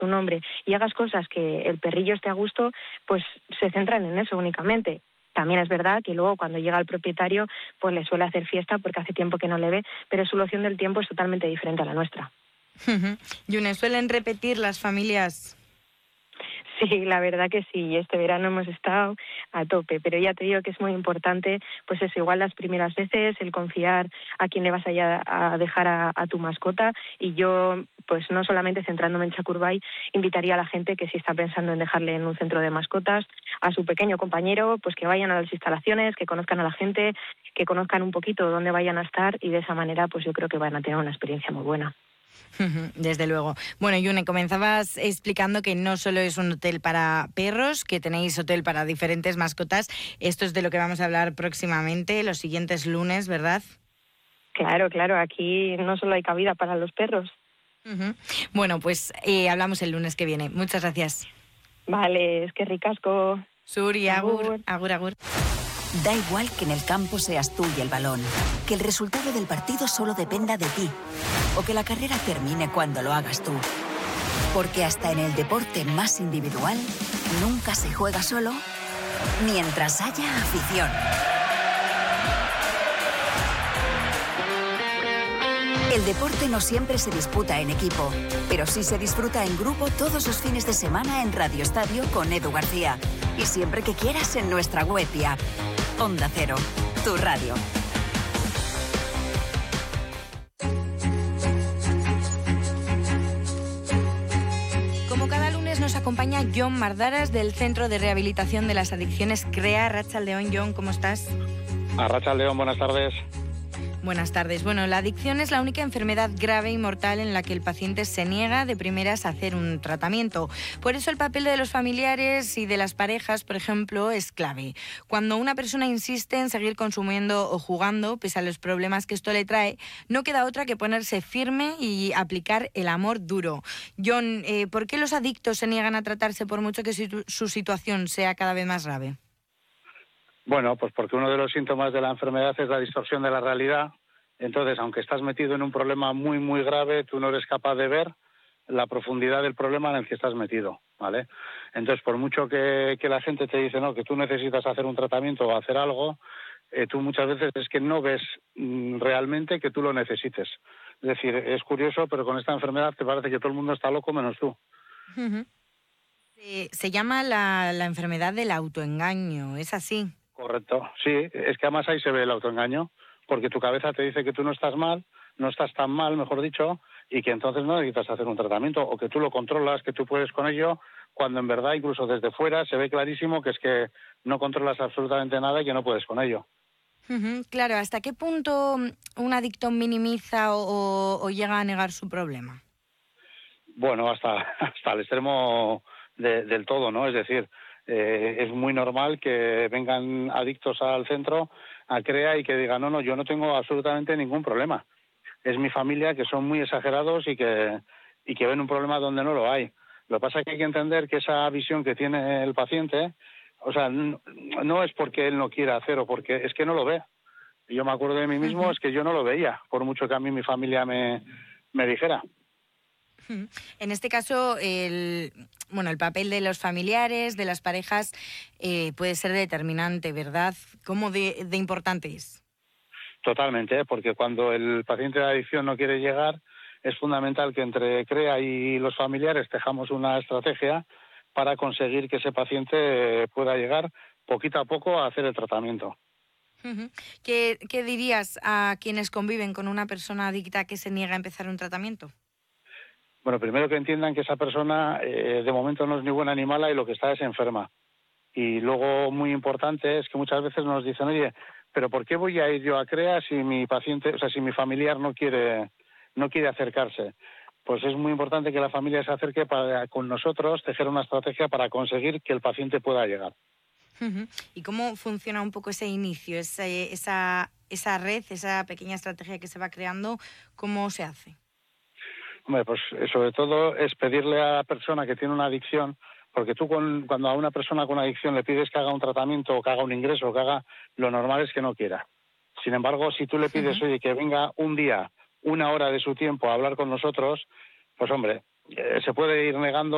un hombre, y hagas cosas que el perrillo esté a gusto, pues se centran en eso únicamente. También es verdad que luego cuando llega el propietario, pues le suele hacer fiesta porque hace tiempo que no le ve, pero su noción del tiempo es totalmente diferente a la nuestra. Yune, ¿suelen repetir las familias? Sí, la verdad que sí, este verano hemos estado a tope, pero ya te digo que es muy importante, pues eso, igual las primeras veces, el confiar a quién le vas a dejar a tu mascota, y yo, pues no solamente centrándome en Chakurbay, invitaría a la gente que si está pensando en dejarle en un centro de mascotas, a su pequeño compañero, pues que vayan a las instalaciones, que conozcan a la gente, que conozcan un poquito dónde vayan a estar, y de esa manera pues yo creo que van a tener una experiencia muy buena. Desde luego. Bueno, Yune, comenzabas explicando que no solo es un hotel para perros, que tenéis hotel para diferentes mascotas. Esto es de lo que vamos a hablar próximamente, los siguientes lunes, ¿verdad? Claro, aquí no solo hay cabida para los perros. Bueno, pues hablamos el lunes que viene. Muchas gracias. Vale, es que ricasco. Suri, agur, agur, agur. Da igual que en el campo seas tú y el balón, que el resultado del partido solo dependa de ti, o que la carrera termine cuando lo hagas tú. Porque hasta en el deporte más individual, nunca se juega solo mientras haya afición. El deporte no siempre se disputa en equipo, pero sí se disfruta en grupo todos los fines de semana en Radio Estadio con Edu García. Y siempre que quieras en nuestra web y app. Onda Cero, tu radio. Como cada lunes nos acompaña Jon Mardaras del Centro de Rehabilitación de las Adicciones CREA. Arratsaldeon, Jon, ¿cómo estás? Arratsaldeon, buenas tardes. Buenas tardes. Bueno, la adicción es la única enfermedad grave y mortal en la que el paciente se niega de primeras a hacer un tratamiento. Por eso el papel de los familiares y de las parejas, por ejemplo, es clave. Cuando una persona insiste en seguir consumiendo o jugando, pese a los problemas que esto le trae, no queda otra que ponerse firme y aplicar el amor duro. Jon, ¿por qué los adictos se niegan a tratarse por mucho que su situación sea cada vez más grave? Bueno, pues porque uno de los síntomas de la enfermedad es la distorsión de la realidad. Entonces, aunque estás metido en un problema muy, muy grave, tú no eres capaz de ver la profundidad del problema en el que estás metido, ¿vale? Entonces, por mucho que la gente te dice, no, que tú necesitas hacer un tratamiento o hacer algo, tú muchas veces es que no ves realmente que tú lo necesites. Es decir, es curioso, pero con esta enfermedad te parece que todo el mundo está loco menos tú. Se llama la enfermedad del autoengaño, ¿es así? Correcto, sí, es que además ahí se ve el autoengaño, porque tu cabeza te dice que tú no estás mal, no estás tan mal, mejor dicho, y que entonces no necesitas hacer un tratamiento, o que tú lo controlas, que tú puedes con ello, cuando en verdad incluso desde fuera se ve clarísimo que es que no controlas absolutamente nada y que no puedes con ello. Claro, ¿hasta qué punto un adicto minimiza o llega a negar su problema? Bueno, hasta el extremo del todo, ¿no? Es decir, es muy normal que vengan adictos al centro a CREA y que digan, no, yo no tengo absolutamente ningún problema. Es mi familia, que son muy exagerados y que ven un problema donde no lo hay. Lo que pasa es que hay que entender que esa visión que tiene el paciente, o sea, no es porque él no quiera hacer o porque es que no lo ve. Y yo me acuerdo de mí mismo, es que yo no lo veía, por mucho que a mí mi familia me dijera. En este caso, el papel de los familiares, de las parejas, puede ser determinante, ¿verdad? ¿Cómo de importante es? Totalmente, porque cuando el paciente de adicción no quiere llegar, es fundamental que entre CREA y los familiares tejamos una estrategia para conseguir que ese paciente pueda llegar poquito a poco a hacer el tratamiento. ¿Qué dirías a quienes conviven con una persona adicta que se niega a empezar un tratamiento? Bueno, primero que entiendan que esa persona de momento no es ni buena ni mala y lo que está es enferma. Y luego, muy importante, es que muchas veces nos dicen, oye, pero ¿por qué voy a ir yo a CREA si mi paciente, o sea, si mi familiar no quiere acercarse? Pues es muy importante que la familia se acerque para con nosotros tejer una estrategia para conseguir que el paciente pueda llegar. ¿Y cómo funciona un poco ese inicio, esa red, esa pequeña estrategia que se va creando? ¿Cómo se hace? Hombre, pues sobre todo es pedirle a la persona que tiene una adicción, porque tú cuando a una persona con adicción le pides que haga un tratamiento o que haga un ingreso o que haga, lo normal es que no quiera. Sin embargo, si tú le pides, oye, que venga un día, una hora de su tiempo a hablar con nosotros, pues hombre, se puede ir negando